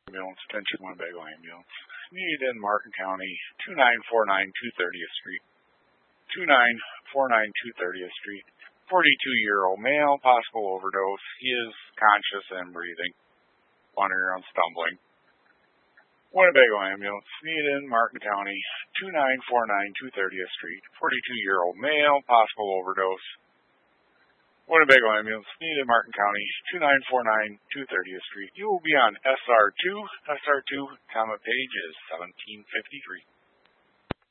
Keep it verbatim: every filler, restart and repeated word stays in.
Ambulance, attention Winnebago Ambulance. Needed in Martin County, two nine four nine two thirtieth Street. two nine four nine two thirtieth Street. forty-two-year-old male, possible overdose. He is conscious and breathing. Wandering around stumbling. Winnebago Ambulance, needed in Martin County, two nine four nine two thirtieth Street. forty-two-year-old male, possible overdose. Winnebago Ambulance, needed in Martin County, two nine four nine two thirtieth Street. You will be on S R two. S R two, comma page is seventeen fifty-three.